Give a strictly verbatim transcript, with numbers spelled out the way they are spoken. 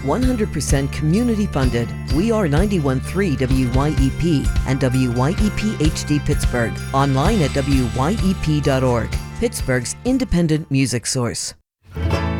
one hundred percent community funded. We are ninety-one point three W Y E P and W Y E P H D Pittsburgh. Online at W Y E P dot org. Pittsburgh's independent music source.